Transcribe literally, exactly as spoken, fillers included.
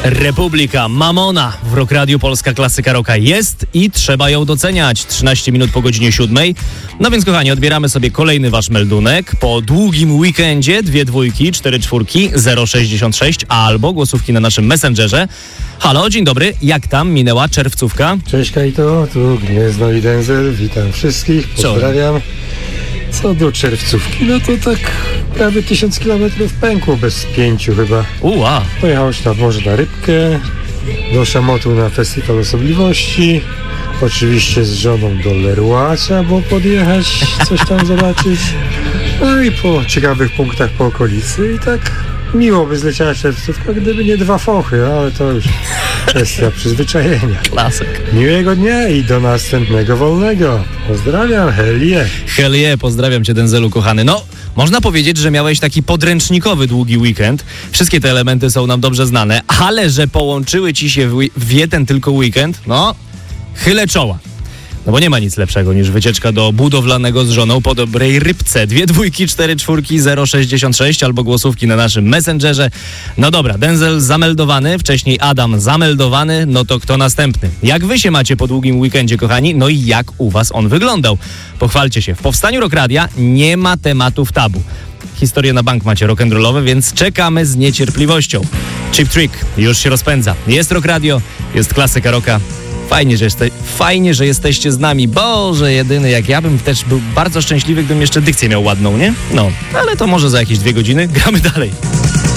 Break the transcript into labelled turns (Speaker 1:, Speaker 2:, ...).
Speaker 1: Republika, Mamona w Rock Radio, polska klasyka rocka jest i trzeba ją doceniać. trzynaście minut po godzinie siódmej. No więc kochani, odbieramy sobie kolejny wasz meldunek. Po długim weekendzie dwie dwójki, cztery czwórki, zero sześćdziesiąt sześć albo głosówki na naszym Messengerze. Halo, dzień dobry, jak tam minęła czerwcówka?
Speaker 2: Cześć Kajto, tu Gniezno i Denzel, witam wszystkich, pozdrawiam. Co do czerwcówki, no to tak prawie tysiąc kilometrów pękło bez pięciu chyba.
Speaker 1: Uła.
Speaker 2: Pojechałeś tam może na rybkę, do Szamotu na Festiwal Osobliwości, oczywiście z żoną do Leroy trzeba było podjechać, coś tam zobaczyć. No i po ciekawych punktach po okolicy i tak miło by zleciała czerwcówka, gdyby nie dwa fochy, ale to już kwestia przyzwyczajenia.
Speaker 1: Klasyk.
Speaker 2: Miłego dnia i do następnego wolnego. Pozdrawiam, hell yeah.
Speaker 1: Hell yeah, pozdrawiam cię, Denzelu kochany. No, można powiedzieć, że miałeś taki podręcznikowy długi weekend. Wszystkie te elementy są nam dobrze znane, ale że połączyły ci się w, w jeden tylko weekend, no, chylę czoła. No bo nie ma nic lepszego niż wycieczka do budowlanego z żoną po dobrej rybce. Dwie dwójki, cztery czwórki, zero sześćdziesiąt sześć albo głosówki na naszym Messengerze. No dobra, Denzel zameldowany, wcześniej Adam zameldowany, no to kto następny? Jak wy się macie po długim weekendzie, kochani? No i jak u was on wyglądał? Pochwalcie się. W powstaniu Rock Radia nie ma tematów tabu. Historie na bank macie rock'n'rollowe, więc czekamy z niecierpliwością. Cheap Trick już się rozpędza. Jest Rock Radio, jest klasyka rocka. Fajnie że, jeste, fajnie, że jesteście z nami. Boże, jedyny, jak ja bym też był bardzo szczęśliwy, gdybym jeszcze dykcję miał ładną, nie? No, ale to może za jakieś dwie godziny gramy dalej.